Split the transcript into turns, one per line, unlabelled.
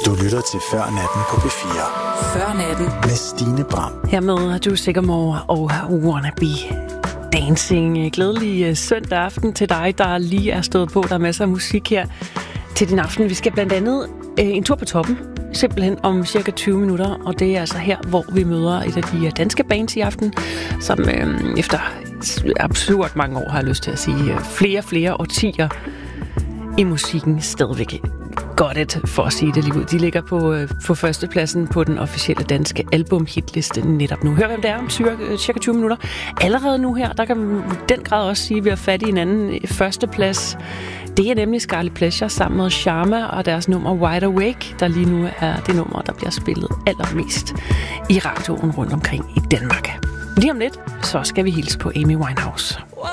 Du lytter til Før Natten på P4.
Før Natten
med Stine Bram.
Hermed har du Sigamore og Wannabe Dancing. Glædelig søndag aften til dig, der lige er stået på. Der er masser af musik her til din aften. Vi skal blandt andet en tur på toppen, simpelthen om cirka 20 minutter. Og det er altså her, hvor vi møder et af de danske bands i aften, som efter absurd mange år, har jeg lyst til at sige, flere årtier i musikken stadigvæk godt et, for at sige det lige ud. De ligger på førstepladsen på den officielle danske albumhitliste netop nu. Hør, hvem det er om cirka 20 minutter. Allerede nu her, der kan vi den grad også sige, at vi har fat i en anden førsteplads. Det er nemlig Scarlet Pleasure sammen med Sharma og deres nummer Wide Awake, der lige nu er det nummer, der bliver spillet allermest i radioen rundt omkring i Danmark. Lige om lidt, så skal vi hilse på Amy Winehouse.